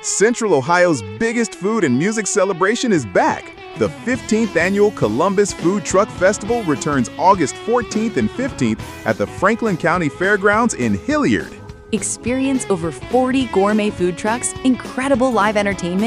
Central Ohio's biggest food and music celebration is back. The 15th annual Columbus Food Truck Festival returns August 14th and 15th at the Franklin County Fairgrounds in Hilliard. Experience over 40 gourmet food trucks, incredible live entertainment,